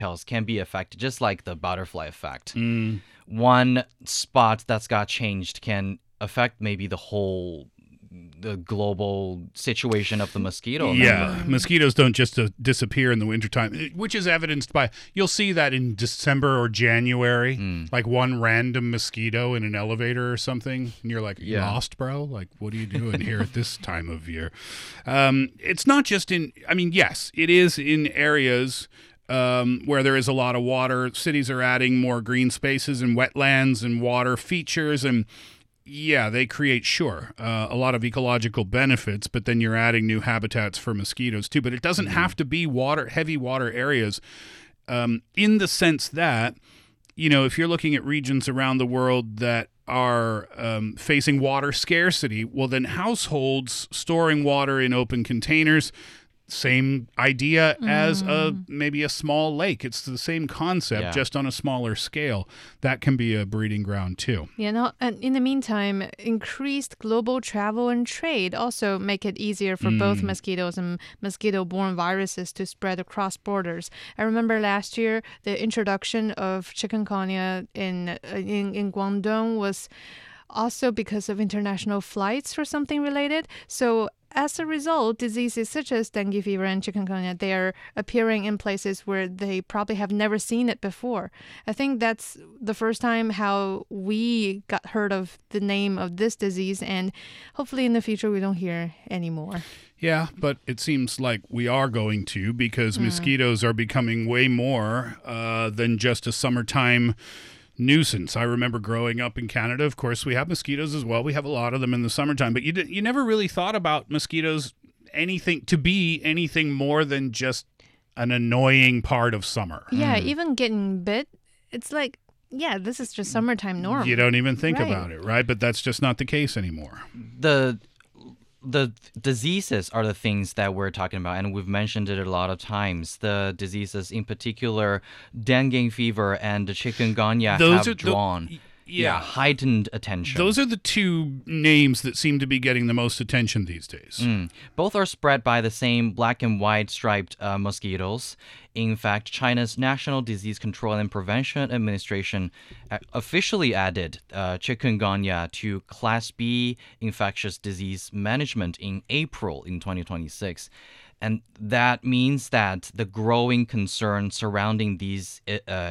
details can be affected, just like the butterfly effect. One spot that's got changed can affect maybe the global situation of the mosquito number. Mosquitoes don't just disappear in the wintertime, which is evidenced by, you'll see that in December or January, like one random mosquito in an elevator or something, and you're like, you lost, bro? Like, what are you doing here at this time of year? It's not just yes, it is in areas where there is a lot of water. Cities are adding more green spaces and wetlands and water features, and they create, a lot of ecological benefits, but then you're adding new habitats for mosquitoes too. But it doesn't have to be heavy water areas, in the sense that, if you're looking at regions around the world that are facing water scarcity, well, then households storing water in open containers, same idea as maybe a small lake. It's the same concept, just on a smaller scale. That can be a breeding ground too. And in the meantime, increased global travel and trade also make it easier for both mosquitoes and mosquito-borne viruses to spread across borders. I remember last year, the introduction of chikungunya in Guangdong was also because of international flights or something related. So as a result, diseases such as dengue fever and chikungunya, they are appearing in places where they probably have never seen it before. I think that's the first time how we got heard of the name of this disease, and hopefully in the future we don't hear anymore. Yeah, but it seems like we are going to, because mosquitoes are becoming way more than just a summertime nuisance. I remember growing up in Canada, of course, we have mosquitoes as well. We have a lot of them in the summertime, but you never really thought about mosquitoes to be anything more than just an annoying part of summer. Yeah, even getting bit, it's like, this is just summertime norm. You don't even think about it, right? But that's just not the case anymore. The diseases are the things that we're talking about, and we've mentioned it a lot of times. The diseases, in particular, dengue fever and chikungunya, have drawn heightened attention. Those are the two names that seem to be getting the most attention these days. Both are spread by the same black and white striped mosquitoes. In fact, China's National Disease Control and Prevention Administration officially added chikungunya to Class B infectious disease management in April in 2026. And that means that the growing concern surrounding these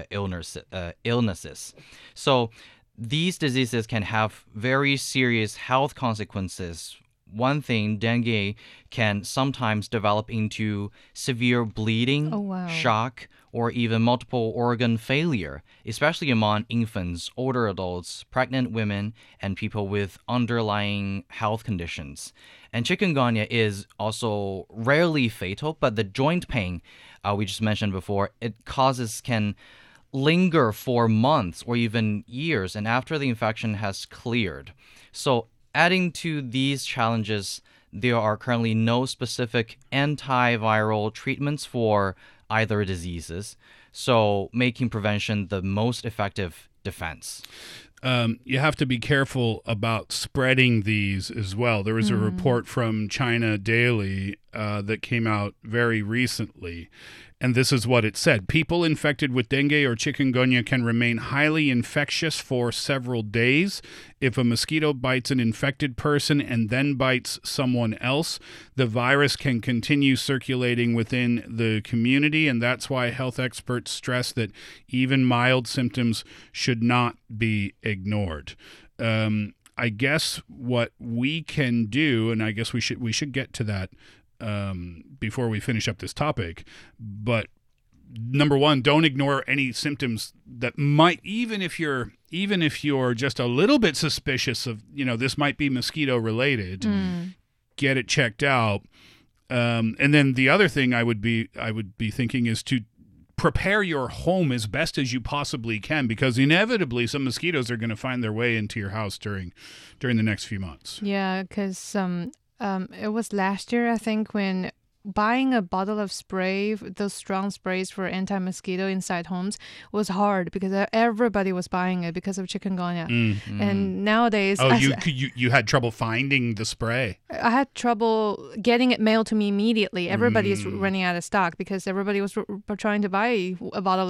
illnesses. So these diseases can have very serious health consequences. One thing, dengue can sometimes develop into severe bleeding, shock, or even multiple organ failure, especially among infants, older adults, pregnant women, and people with underlying health conditions. And chikungunya is also rarely fatal, but the joint pain we just mentioned before, can linger for months or even years, and after the infection has cleared. So adding to these challenges, there are currently no specific antiviral treatments for either diseases, so making prevention the most effective defense. You have to be careful about spreading these as well. There was a report from China Daily that came out very recently, and this is what it said. People infected with dengue or chikungunya can remain highly infectious for several days. If a mosquito bites an infected person and then bites someone else, the virus can continue circulating within the community, and that's why health experts stress that even mild symptoms should not be ignored. I guess what we can do, and I guess we should get to that before we finish up this topic, but number one, don't ignore any symptoms that might, even if you're just a little bit suspicious of, this might be mosquito related, get it checked out. And then the other thing I would be thinking is to prepare your home as best as you possibly can, because inevitably some mosquitoes are going to find their way into your house during the next few months. Yeah, because it was last year, I think, when buying a bottle of spray, those strong sprays for anti-mosquito inside homes was hard because everybody was buying it because of chikungunya. And nowadays... Oh, you had trouble finding the spray? I had trouble getting it mailed to me immediately. Everybody is running out of stock because everybody was trying to buy a bottle